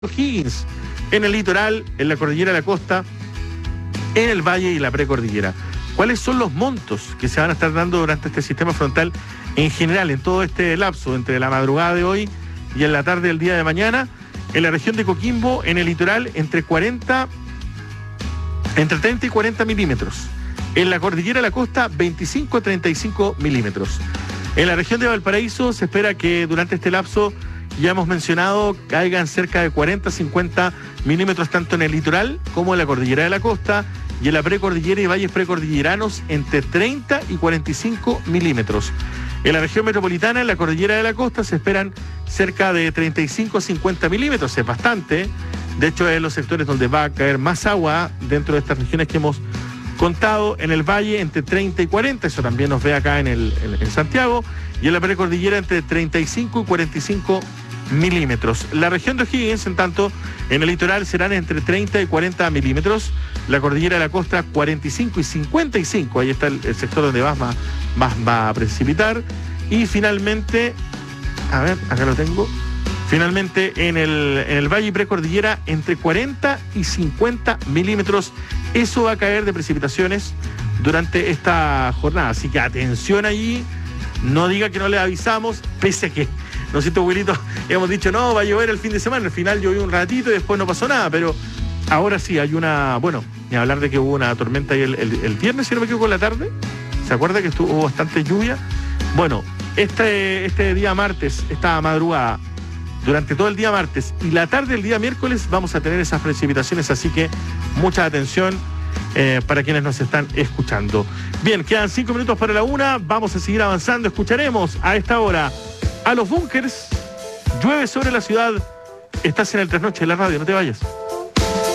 O'Higgins, en el litoral, en la cordillera de la costa, en el valle y la precordillera. ¿Cuáles son los montos que se van a estar dando durante este sistema frontal en general, en todo este lapso, entre la madrugada de hoy y en la tarde del día de mañana? En la región de Coquimbo, en el litoral, entre 30 y 40 milímetros. En la cordillera de la costa, 25 a 35 milímetros. En la región de Valparaíso se espera que durante este lapso, ya hemos mencionado, caigan cerca de 40 a 50 milímetros tanto en el litoral como en la cordillera de la costa, y en la precordillera y valles precordilleranos entre 30 y 45 milímetros. En la región metropolitana, en la cordillera de la costa, se esperan cerca de 35 a 50 milímetros, es bastante. De hecho, es los sectores donde va a caer más agua dentro de estas regiones que hemos contado. En el valle entre 30 y 40, eso también nos ve acá en Santiago, y en la precordillera entre 35 y 45 milímetros. La región de O'Higgins, en tanto, en el litoral serán entre 30 y 40 milímetros, la cordillera de la costa 45 y 55, ahí está el sector donde más va a precipitar, y finalmente, a ver, acá lo tengo, finalmente en el valle y precordillera entre 40 y 50 milímetros, eso va a caer de precipitaciones durante esta jornada, así que atención allí, no diga que no le avisamos, pese a que, ¿no es cierto, Wilito? Hemos dicho, no, va a llover el fin de semana, al final llovió un ratito y después no pasó nada, pero ahora sí hay una, bueno, ni hablar de que hubo una tormenta ahí el viernes, si no me equivoco, en la tarde, ¿se acuerda que hubo bastante lluvia? Bueno, este día martes, esta madrugada, durante todo el día martes y la tarde del día miércoles vamos a tener esas precipitaciones, así que mucha atención para quienes nos están escuchando. Bien, quedan 5 minutos para la 1, vamos a seguir avanzando, escucharemos a esta hora a los Bunkers, llueve sobre la ciudad, estás en el Trasnoche de la radio, no te vayas.